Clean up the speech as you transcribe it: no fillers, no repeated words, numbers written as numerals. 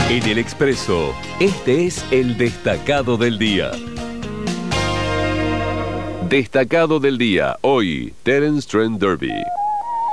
En el Expreso, este es el destacado del día. Destacado del día, hoy, Terence Trent D'Arby.